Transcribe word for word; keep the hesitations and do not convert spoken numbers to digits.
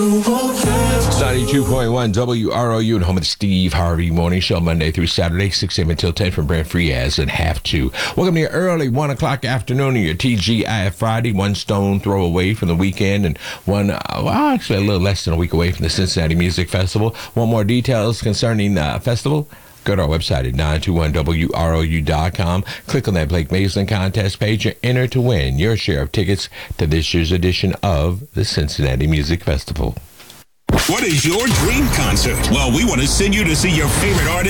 ninety-two point one W R O U and home of the Steve Harvey Morning Show, Monday through Saturday, six a.m. until ten from Brent Frias and half two. Welcome to your early one o'clock afternoon of your T G I F Friday, one stone throw away from the weekend and one, uh, well, actually a little less than a week away from the Cincinnati Music Festival. Want more details concerning the uh, festival? Go to our website at nine two one W R O U dot com. Click on that Blake Mason contest page and enter to win your share of tickets to this year's edition of the Cincinnati Music Festival. What is your dream concert? Well, we want to send you to see your favorite artist